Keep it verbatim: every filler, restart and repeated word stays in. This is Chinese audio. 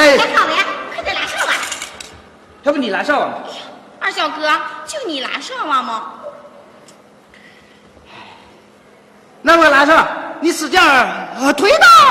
哎， 来好了呀，快点拉上吧。 要不你拉上啊？ 二小哥，就你拉上了吗？ 那我拉上，你使劲儿推倒。